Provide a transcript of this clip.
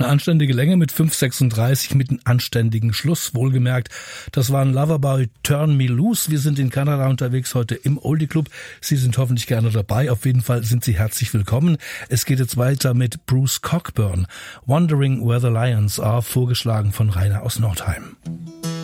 Eine anständige Länge mit 5,36 mit einem anständigen Schluss, wohlgemerkt. Das waren Loverboy Turn Me Loose. Wir sind in Kanada unterwegs heute im Oldie Club. Sie sind hoffentlich gerne dabei. Auf jeden Fall sind Sie herzlich willkommen. Es geht jetzt weiter mit Bruce Cockburn. Wondering Where the Lions Are, vorgeschlagen von Rainer aus Nordheim.